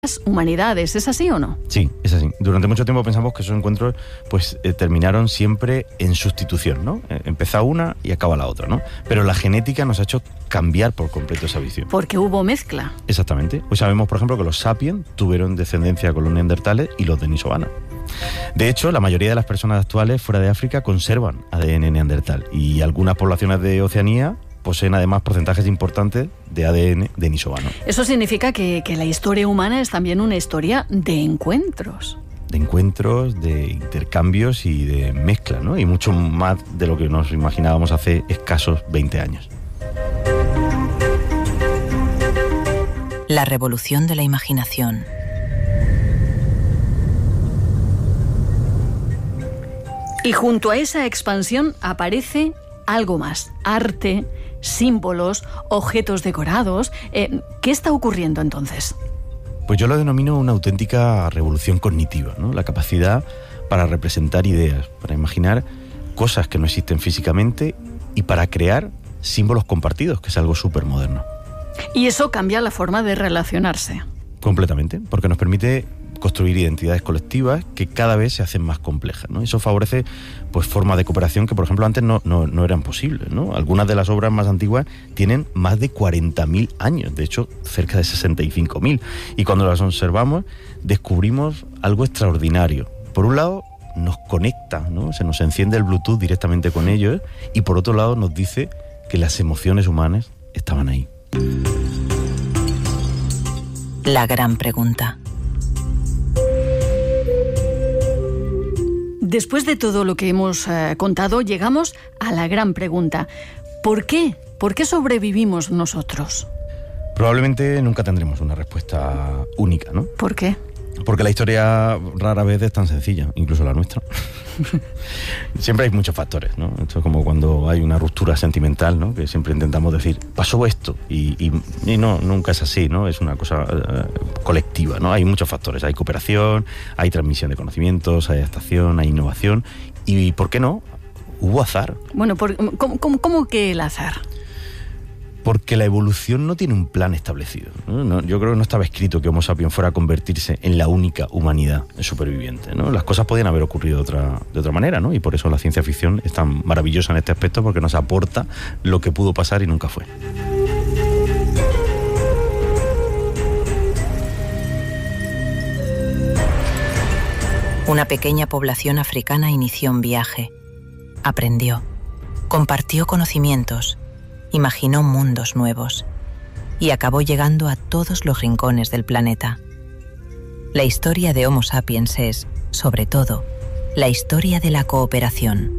nuevas humanidades. ¿Es así o no? Sí, es así. Durante mucho tiempo pensamos que esos encuentros pues terminaron siempre en sustitución, ¿no? Empezó una y acaba la otra, ¿no? Pero la genética nos ha hecho cambiar por completo esa visión. Porque hubo mezcla. Exactamente. Hoy sabemos, por ejemplo, que los sapiens tuvieron descendencia con los neandertales y los denisovanos. De hecho, la mayoría de las personas actuales fuera de África conservan ADN neandertal y algunas poblaciones de Oceanía poseen además porcentajes importantes de ADN denisovano. Eso significa que la historia humana es también una historia de encuentros. De encuentros, de intercambios y de mezcla, ¿no? Y mucho más de lo que nos imaginábamos hace escasos 20 años. La revolución de la imaginación. Y junto a esa expansión aparece algo más: arte, símbolos, objetos decorados. ¿Qué está ocurriendo entonces? Pues yo lo denomino una auténtica revolución cognitiva, ¿no? La capacidad para representar ideas, para imaginar cosas que no existen físicamente y para crear símbolos compartidos, que es algo súper moderno. Y eso cambia la forma de relacionarse. Completamente, porque nos permite construir identidades colectivas que cada vez se hacen más complejas, ¿no? Eso favorece pues formas de cooperación que, por ejemplo, antes no eran posibles, ¿no? Algunas de las obras más antiguas tienen más de 40.000 años, de hecho, cerca de 65.000. Y cuando las observamos, descubrimos algo extraordinario. Por un lado, nos conecta, ¿no? Se nos enciende el Bluetooth directamente con ellos, y por otro lado nos dice que las emociones humanas estaban ahí. La gran pregunta. Después de todo lo que hemos contado, llegamos a la gran pregunta. ¿Por qué? ¿Por qué sobrevivimos nosotros? Probablemente nunca tendremos una respuesta única, ¿no? ¿Por qué? Porque la historia rara vez es tan sencilla, incluso la nuestra. Siempre hay muchos factores, ¿no? Esto es como cuando hay una ruptura sentimental, ¿no? Que siempre intentamos decir, pasó esto, y no, nunca es así, ¿no? Es una cosa colectiva, ¿no? Hay muchos factores, hay cooperación, hay transmisión de conocimientos, hay adaptación, hay innovación, y ¿por qué no? Hubo azar. Bueno, ¿cómo que el azar? Porque la evolución no tiene un plan establecido, ¿no? Yo creo que no estaba escrito que Homo sapiens fuera a convertirse en la única humanidad superviviente, ¿no? Las cosas podían haber ocurrido de otra manera, ¿no? Y por eso la ciencia ficción es tan maravillosa en este aspecto, porque nos aporta lo que pudo pasar y nunca fue. Una pequeña población africana inició un viaje. Aprendió, compartió conocimientos, imaginó mundos nuevos y acabó llegando a todos los rincones del planeta. La historia de Homo sapiens es, sobre todo, la historia de la cooperación.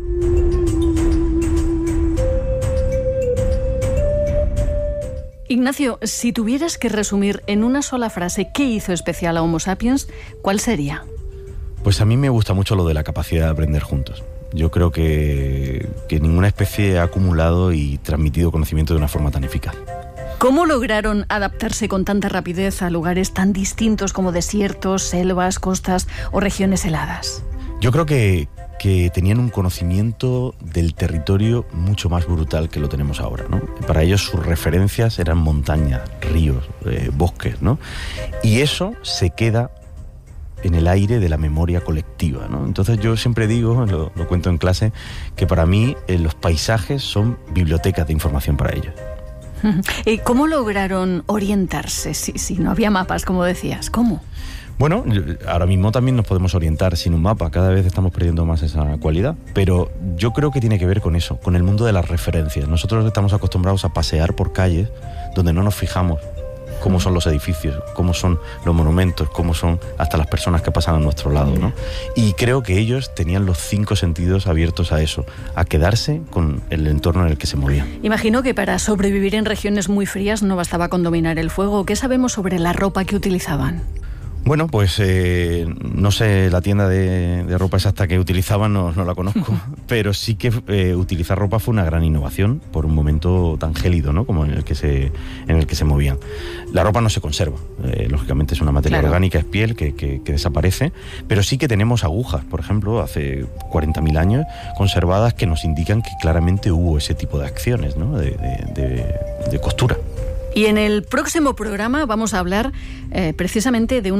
Ignacio, si tuvieras que resumir en una sola frase qué hizo especial a Homo sapiens, ¿cuál sería? Pues a mí me gusta mucho lo de la capacidad de aprender juntos. Yo creo que ninguna especie ha acumulado y transmitido conocimiento de una forma tan eficaz. ¿Cómo lograron adaptarse con tanta rapidez a lugares tan distintos como desiertos, selvas, costas o regiones heladas? Yo creo que tenían un conocimiento del territorio mucho más brutal que lo tenemos ahora, ¿no? Para ellos sus referencias eran montañas, ríos, bosques, ¿no? Y eso se queda en el aire de la memoria colectiva, ¿no? Entonces yo siempre digo, lo cuento en clase, que para mí los paisajes son bibliotecas de información para ellos. ¿Cómo lograron orientarse si no había mapas, como decías? ¿Cómo? Bueno, ahora mismo también nos podemos orientar sin un mapa, cada vez estamos perdiendo más esa cualidad, pero yo creo que tiene que ver con eso, con el mundo de las referencias. Nosotros estamos acostumbrados a pasear por calles donde no nos fijamos cómo son los edificios, cómo son los monumentos, cómo son hasta las personas que pasan a nuestro lado, ¿no? Y creo que ellos tenían los 5 sentidos abiertos a eso, a quedarse con el entorno en el que se movían. Imagino que para sobrevivir en regiones muy frías no bastaba con dominar el fuego. ¿Qué sabemos sobre la ropa que utilizaban? Bueno, pues no sé la tienda de ropa exacta que utilizaban, no la conozco, pero sí que utilizar ropa fue una gran innovación por un momento tan gélido, ¿no? Como en el que se movían. La ropa no se conserva, lógicamente es una materia orgánica, es piel que desaparece, pero sí que tenemos agujas, por ejemplo, hace 40.000 años conservadas que nos indican que claramente hubo ese tipo de acciones, ¿no? de costura. Y en el próximo programa vamos a hablar precisamente de una